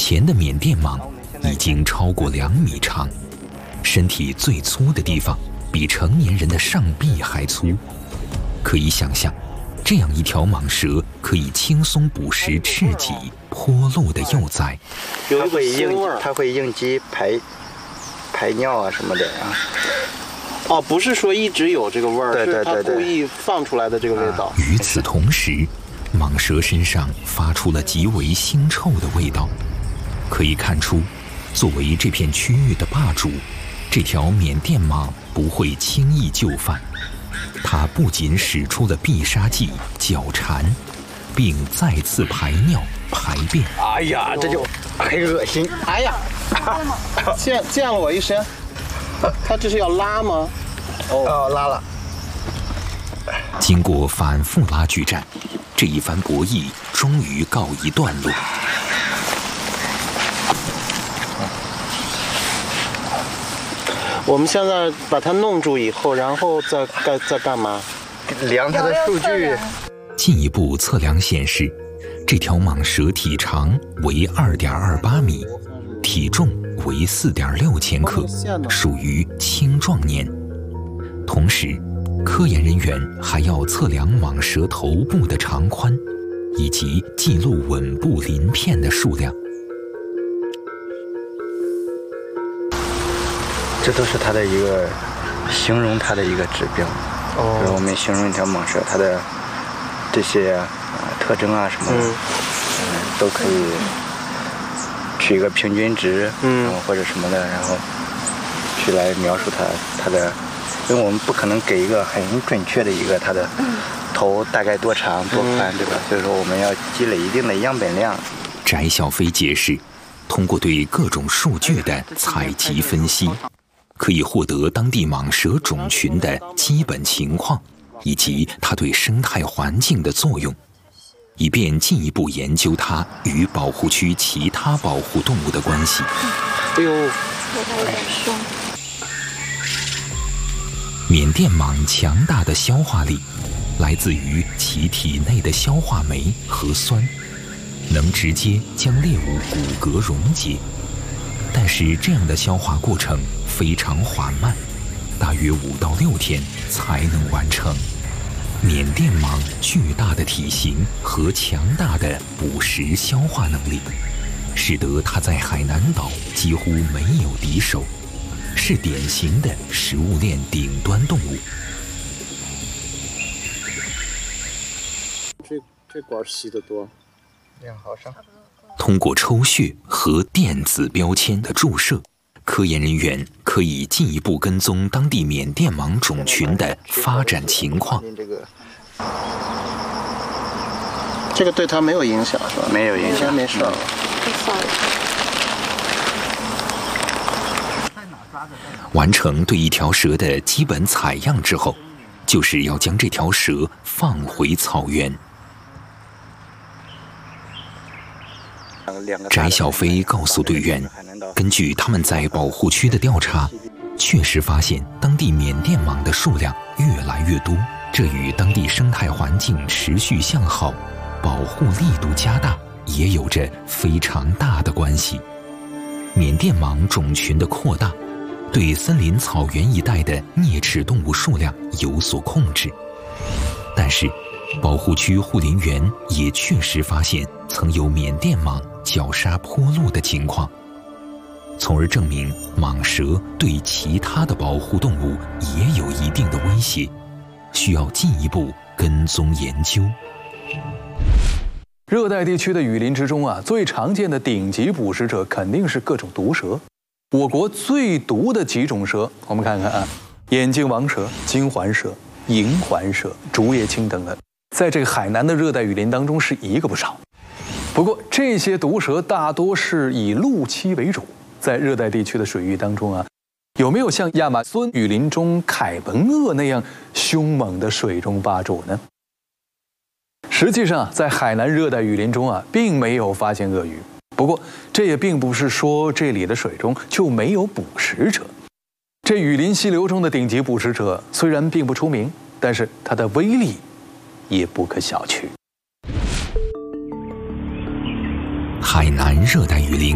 前的缅甸蟒已经超过2米长，身体最粗的地方比成年人的上臂还粗。可以想象，这样一条蟒蛇可以轻松捕食赤脊、坡鹿的幼崽。 它会应激排尿啊什么的啊。 哦，不是说一直有这个味儿， 对， 是它故意放出来的这个味道。 与此同时，蟒蛇身上发出了极为腥臭的味道。可以看出，作为这片区域的霸主，这条缅甸蟒不会轻易就范。它不仅使出了必杀技绞缠，并再次排尿排便。 哎呀，这就很恶心！ 哎呀，溅了我一身。它这是要拉吗？ 哦，拉了。 经过反复拉锯战，这一番博弈终于告一段落。 我们现在把它弄住以后，然后再干嘛？ 量它的数据。 进一步测量显示，这条蟒蛇体长为2.28米，体重为4.6千克，属于青壮年。同时，科研人员还要测量蟒蛇头部的长宽，以及记录吻部鳞片的数量。 这都是它的一个形容它的一个指标。就是我们形容一条蟒蛇，它的这些特征啊什么的，都可以取一个平均值，或者什么的，然后去来描述它的，因为我们不可能给一个很准确的一个它的头大概多长多宽，对吧？所以说我们要积累一定的样本量。 翟小飞解释，通过对各种数据的采集分析，可以获得当地蟒蛇种群的基本情况，以及它对生态环境的作用，以便进一步研究它与保护区其他保护动物的关系。 哎呦， 有点凶。 缅甸蟒强大的消化力来自于其体内的消化酶和酸，能直接将猎物骨骼溶解。但是这样的消化过程非常缓慢，大约5到6天才能完成。缅甸蟒巨大的体型和强大的捕食消化能力，使得它在海南岛几乎没有敌手，是典型的食物链顶端动物。 这管吸得多 2毫升。 通过抽血和电子标签的注射，科研人员可以进一步跟踪当地缅甸蟒种群的发展情况。 这个对它没有影响是吧？ 没有影响， 没事。 完成对一条蛇的基本采样之后，就是要将这条蛇放回草原。翟小飞告诉队员，根据他们在保护区的调查，确实发现当地缅甸蟒的数量越来越多，这与当地生态环境持续向好、保护力度加大也有着非常大的关系。缅甸蟒种群的扩大，对森林草原一带的啮齿动物数量有所控制，但是保护区护林员也确实发现曾有缅甸蟒绞杀坡鹿的情况，从而证明蟒蛇对其他的保护动物也有一定的威胁，需要进一步跟踪研究。 热带地区的雨林之中最常见的顶级捕食者肯定是各种毒蛇。我国最毒的几种蛇，我们看看眼镜王蛇、金环蛇、银环蛇、竹叶青等等，在这个海南的热带雨林当中是一个不少。不过这些毒蛇大多是以陆栖为主，在热带地区的水域当中有没有像亚马孙雨林中凯门鳄那样凶猛的水中霸主呢？实际上在海南热带雨林中并没有发现鳄鱼。不过这也并不是说这里的水中就没有捕食者。这雨林溪流中的顶级捕食者虽然并不出名，但是它的威力也不可小觑。 海南热带雨林